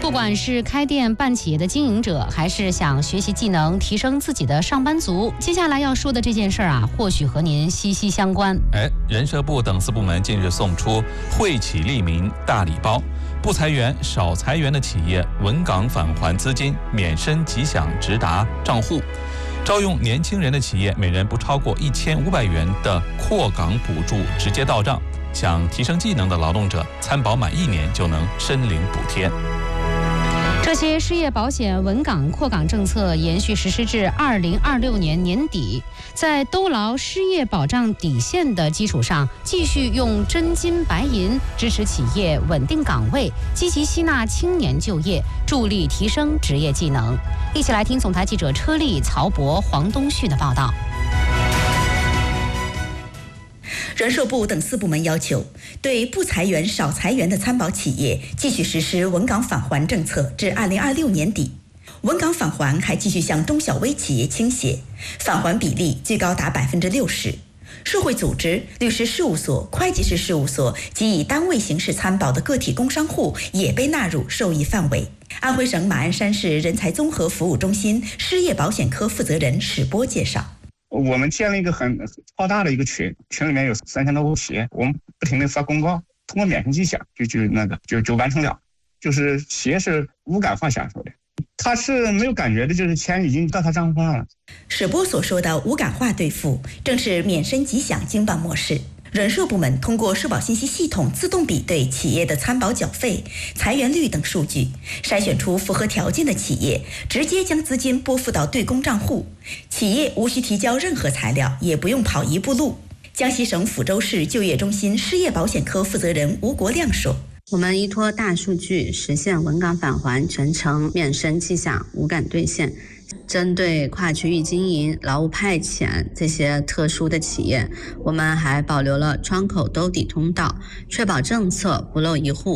不管是开店办企业的经营者，还是想学习技能提升自己的上班族，接下来要说的这件事啊，或许和您息息相关。 人社部等4部门近日送出惠企利民大礼包，不裁员、少裁员的企业稳岗返还资金免申吉祥直达账户。招用年轻人的企业，每人不超过1500元的扩岗补助直接到账。想提升技能的劳动者，参保满1年就能申领补贴。 这些失业保险稳岗扩岗政策延续实施至2026年年底，在兜牢失业保障底线的基础上，继续用真金白银支持企业稳定岗位，积极吸纳青年就业，助力提升职业技能。一起来听总台记者车丽、曹博、黄东旭的报道。 人社部等4部门要求，对不裁员、少裁员的参保企业继续实施稳岗返还政策至2026年底。稳岗返还还继续向中小微企业倾斜，返还比例最高达60%。社会组织、律师事务所、会计师事务所及以单位形式参保的个体工商户也被纳入受益范围。安徽省马鞍山市人才综合服务中心失业保险科负责人史波介绍。 我们建了一个很浩大的一个群里面有3000多个企业，我们不停地发公告，通过免申吉祥就完成了，就是企业是无感化享受的，他是没有感觉的，就是钱已经到他账户上了。 史波所说的无感化兑付，正是免申吉祥经办模式。人社部门通过社保信息系统自动比对企业的参保缴费、裁员率等数据，筛选出符合条件的企业，直接将资金拨付到对公账户，企业无需提交任何材料，也不用跑一步路。江西省抚州市就业中心失业保险科负责人吴国亮说， 我们依托大数据实现稳岗返还全程免申吉祥无感兑现。针对跨区域经营、劳务派遣这些特殊的企业，我们还保留了窗口兜底通道，确保政策不漏一户。